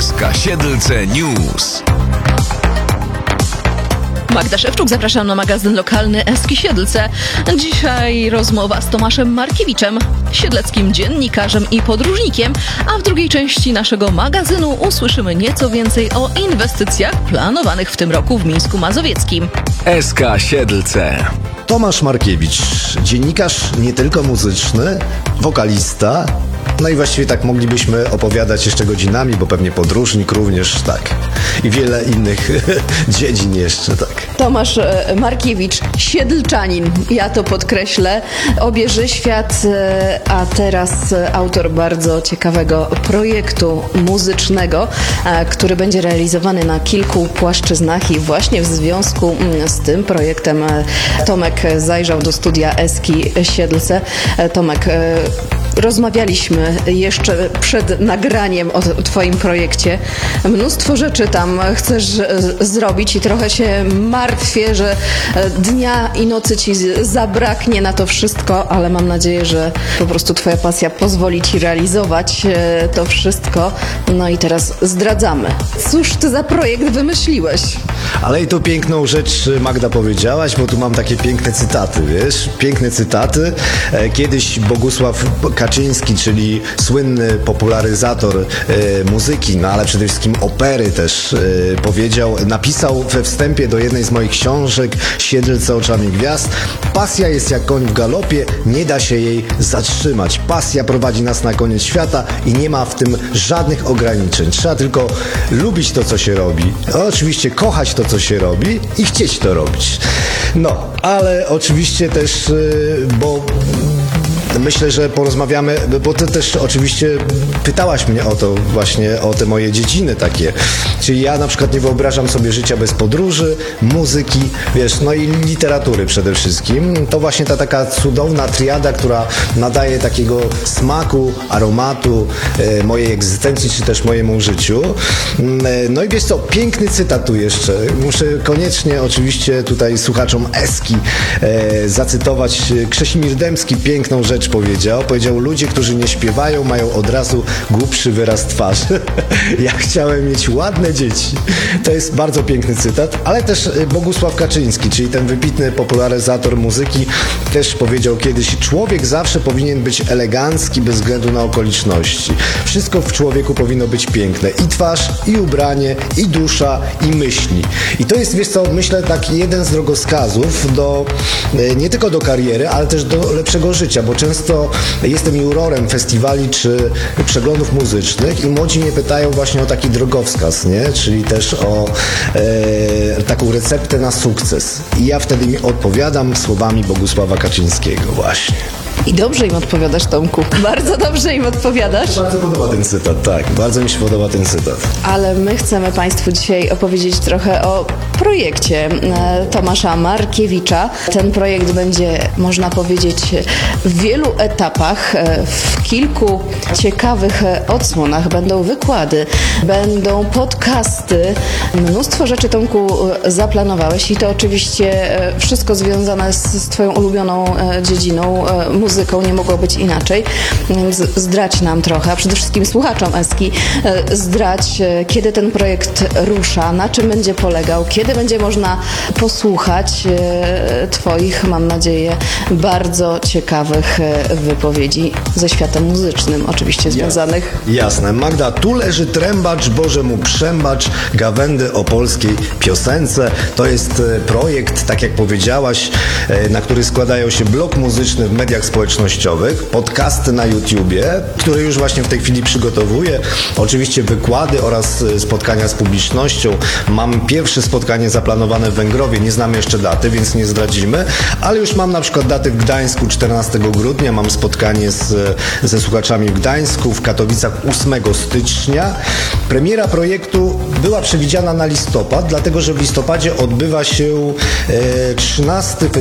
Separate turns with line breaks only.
SK Siedlce News.
Magda Szewczuk, zapraszam na magazyn lokalny SK Siedlce. Dzisiaj rozmowa z Tomaszem Markiewiczem, siedleckim dziennikarzem i podróżnikiem, a w drugiej części naszego magazynu usłyszymy nieco więcej o inwestycjach planowanych w tym roku w Mińsku Mazowieckim.
SK Siedlce.
Tomasz Markiewicz, dziennikarz nie tylko muzyczny, wokalista, no i właściwie tak moglibyśmy opowiadać jeszcze godzinami, bo pewnie podróżnik również, tak. I wiele innych dziedzin jeszcze, tak.
Tomasz Markiewicz, siedlczanin, ja to podkreślę, obieży świat, a teraz autor bardzo ciekawego projektu muzycznego, który będzie realizowany na kilku płaszczyznach i właśnie w związku z tym projektem Tomek zajrzał do studia SK Siedlce. Tomek, rozmawialiśmy jeszcze przed nagraniem o Twoim projekcie. Mnóstwo rzeczy tam chcesz zrobić i trochę się martwię, że dnia i nocy Ci zabraknie na to wszystko, ale mam nadzieję, że po prostu Twoja pasja pozwoli Ci realizować to wszystko. No i teraz zdradzamy. Cóż Ty za projekt wymyśliłeś?
Ale i tu piękną rzecz, Magda, powiedziałaś, bo tu mam takie piękne cytaty, wiesz? Piękne cytaty. Kiedyś Bogusław Kaczyński, czyli słynny popularyzator muzyki, no ale przede wszystkim opery też napisał we wstępie do jednej z moich książek Siedlce oczami gwiazd: pasja jest jak koń w galopie, nie da się jej zatrzymać. Pasja prowadzi nas na koniec świata i nie ma w tym żadnych ograniczeń. Trzeba tylko lubić to, co się robi. Oczywiście kochać to, co się robi i chcieć to robić. No, ale oczywiście też, bo myślę, że porozmawiamy, bo ty też oczywiście pytałaś mnie o to właśnie, o te moje dziedziny takie. Czyli ja na przykład nie wyobrażam sobie życia bez podróży, muzyki, wiesz, no i literatury przede wszystkim. To właśnie ta taka cudowna triada, która nadaje takiego smaku, aromatu mojej egzystencji, czy też mojemu życiu. No i wiesz co, piękny cytat tu jeszcze. Muszę koniecznie oczywiście tutaj słuchaczom Eski zacytować. Krzesimir Dębski piękną rzecz powiedział: ludzie, którzy nie śpiewają, mają od razu głupszy wyraz twarzy. Ja chciałem mieć ładne dzieci. To jest bardzo piękny cytat, ale też Bogusław Kaczyński, czyli ten wybitny popularyzator muzyki, też powiedział kiedyś: człowiek zawsze powinien być elegancki bez względu na okoliczności. Wszystko w człowieku powinno być piękne. I twarz, i ubranie, i dusza, i myśli. I to jest, wiesz co, myślę, taki jeden z drogowskazów nie tylko do kariery, ale też do lepszego życia, bo często jestem jurorem festiwali czy przeglądów muzycznych i młodzi mnie pytają właśnie o taki drogowskaz, nie? Czyli też o taką receptę na sukces. I ja wtedy mi odpowiadam słowami Bogusława Kaczyńskiego właśnie.
I dobrze im odpowiadasz, Tomku. Bardzo dobrze im odpowiadasz.
Bardzo podoba ten cytat, tak. Bardzo mi się podoba ten cytat.
Ale my chcemy Państwu dzisiaj opowiedzieć trochę o projekcie Tomasza Markiewicza. Ten projekt będzie, można powiedzieć, w wielu etapach, w kilku ciekawych odsłonach. Będą wykłady, będą podcasty. Mnóstwo rzeczy, Tomku, zaplanowałeś i to oczywiście wszystko związane z Twoją ulubioną dziedziną, muzyką, nie mogło być inaczej. Więc zdradź nam trochę, a przede wszystkim słuchaczom Eski, zdradź, kiedy ten projekt rusza, na czym będzie polegał, kiedy będzie można posłuchać Twoich, mam nadzieję, bardzo ciekawych wypowiedzi ze światem muzycznym, oczywiście związanych.
Jasne. Magda, tu leży trębacz, Boże mu przębacz, gawędy o polskiej piosence. To jest projekt, tak jak powiedziałaś, na który składają się blog muzyczny w mediach społecznościowych, podcasty na YouTubie, które już właśnie w tej chwili przygotowuję, oczywiście wykłady oraz spotkania z publicznością. Mam pierwsze spotkanie zaplanowane w Węgrowie, nie znam jeszcze daty, więc nie zdradzimy, ale już mam na przykład daty w Gdańsku 14 grudnia, mam spotkanie ze słuchaczami w Gdańsku, w Katowicach 8 stycznia. Premiera projektu była przewidziana na listopad, dlatego że w listopadzie odbywa się 13